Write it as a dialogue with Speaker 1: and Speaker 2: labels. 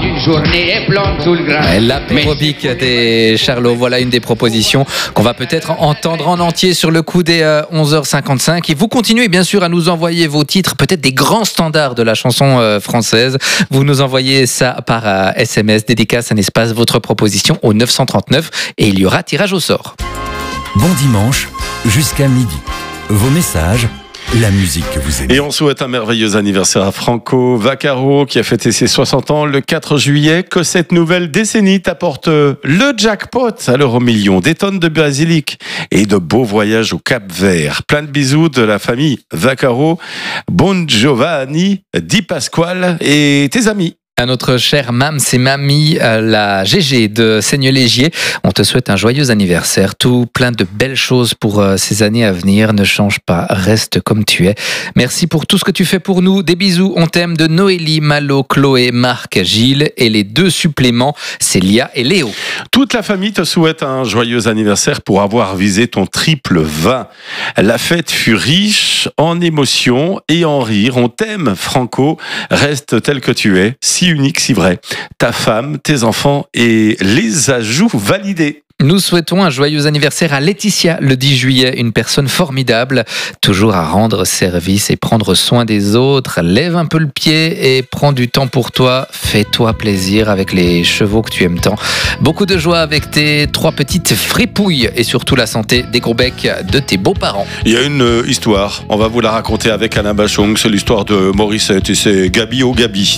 Speaker 1: une journée blonde sous le grain.
Speaker 2: L'apérobique des Charlots, voilà une des propositions qu'on va peut-être entendre en entier sur le coup des 11h55. Et vous continuez bien sûr à nous envoyer vos titres, peut-être des grands standards de la chanson française. Vous nous envoyez ça par SMS, dédicace, un espace, votre proposition au 939 et il y aura tirage au sort.
Speaker 3: Bon dimanche, jusqu'à midi. Vos messages, la musique que vous aimez.
Speaker 4: Et on souhaite un merveilleux anniversaire à Franco Vaccaro qui a fêté ses 60 ans le 4 juillet. Que cette nouvelle décennie t'apporte le jackpot à l'euro-million, des tonnes de basilic et de beaux voyages au Cap-Vert. Plein de bisous de la famille Vaccaro, Bon Giovanni, Di Pasquale et tes amis.
Speaker 2: À notre chère Mams et Mamie, la GG de Seignelay-Gier, on te souhaite un joyeux anniversaire, tout plein de belles choses pour ces années à venir. Ne change pas, reste comme tu es. Merci pour tout ce que tu fais pour nous. Des bisous, on t'aime de Noélie, Malo, Chloé, Marc, Gilles et les deux suppléments, Célia et Léo.
Speaker 4: Toute la famille te souhaite un joyeux anniversaire pour avoir visé ton triple 20. La fête fut riche en émotions et en rires. On t'aime, Franco. Reste tel que tu es, si unique, si vrai. Ta femme, tes enfants et les ajouts validés.
Speaker 2: Nous souhaitons un joyeux anniversaire à Laetitia le 10 juillet, une personne formidable, toujours à rendre service et prendre soin des autres. Lève un peu le pied et prends du temps pour toi. Fais-toi plaisir avec les chevaux que tu aimes tant. Beaucoup de joie avec tes 3 petites fripouilles et surtout la santé, des gros becs de tes beaux-parents.
Speaker 4: Il y a une histoire, on va vous la raconter avec Alain Bachung, c'est l'histoire de Morissette et c'est Gabi au Gabi.